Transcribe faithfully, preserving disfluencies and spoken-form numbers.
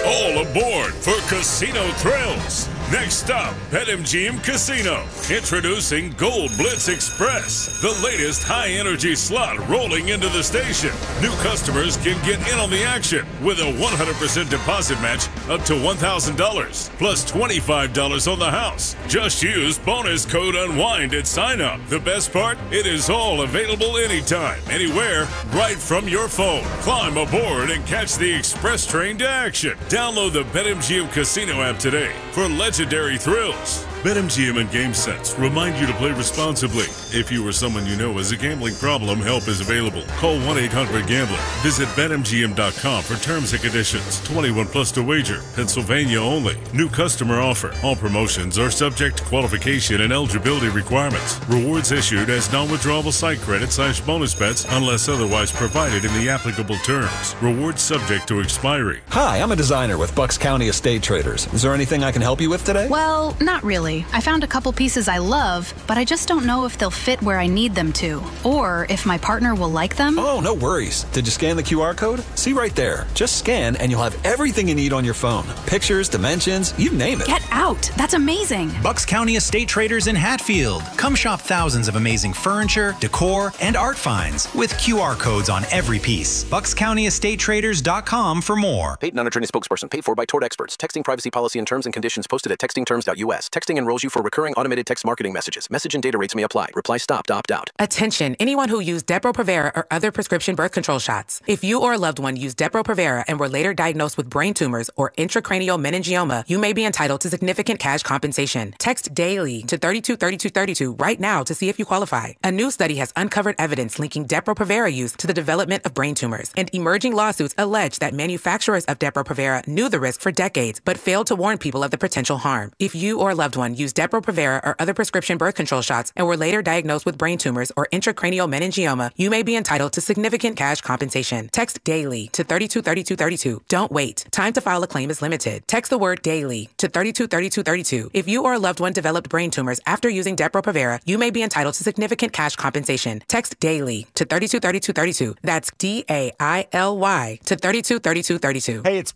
All aboard for Casino Thrills. Next stop, BetMGM Casino. Introducing Gold Blitz Express, the latest high-energy slot rolling into the station. New customers can get in on the action with a one hundred percent deposit match up to one thousand dollars, plus twenty-five dollars on the house. Just use bonus code UNWIND at sign-up. The best part? It is all available anytime, anywhere, right from your phone. Climb aboard and catch the express train to action. Download the BetMGM Casino app today for legendary thrills. BetMGM and GameSense remind you to play responsibly. If you or someone you know has a gambling problem, help is available. Call one eight hundred gambler. Visit Bet M G M dot com for terms and conditions. twenty-one plus to wager. Pennsylvania only. New customer offer. All promotions are subject to qualification and eligibility requirements. Rewards issued as non-withdrawable site credit slash bonus bets unless otherwise provided in the applicable terms. Rewards subject to expiry. Hi, I'm a designer with Bucks County Estate Traders. Is there anything I can help you with today? Well, not really. I found a couple pieces I love, but I just don't know if they'll fit where I need them to, or if my partner will like them. Oh, no worries. Did you scan the Q R code? See right there. Just scan and you'll have everything you need on your phone. Pictures, dimensions, you name it. Get out. That's amazing. Bucks County Estate Traders in Hatfield. Come shop thousands of amazing furniture, decor, and art finds with Q R codes on every piece. Bucks County Estate Traders dot com for more. Paid non-attorney spokesperson. Paid for by Tort Experts. Texting privacy policy and terms and conditions posted at texting terms dot U S. Texting enrolls you for recurring automated text marketing messages. Message and data rates may apply. Reply stop to opt out. Attention, anyone who used Depo-Provera or other prescription birth control shots. If you or a loved one used Depo-Provera and were later diagnosed with brain tumors or intracranial meningioma, you may be entitled to significant cash compensation. Text DAILY to thirty-two thirty-two thirty-two right now to see if you qualify. A new study has uncovered evidence linking Depo-Provera use to the development of brain tumors, and emerging lawsuits allege that manufacturers of Depo-Provera knew the risk for decades but failed to warn people of the potential harm. If you or a loved one used Depo-Provera or other prescription birth control shots and were later diagnosed with brain tumors or intracranial meningioma, you may be entitled to significant cash compensation. Text DAILY to thirty-two thirty-two thirty-two. Don't wait. Time to file a claim is limited. Text the word DAILY to thirty-two thirty-two thirty-two. If you or a loved one developed brain tumors after using Depo-Provera, you may be entitled to significant cash compensation. Text DAILY to thirty-two thirty-two thirty-two. That's D A I L Y to thirty-two thirty-two thirty-two. Hey, it's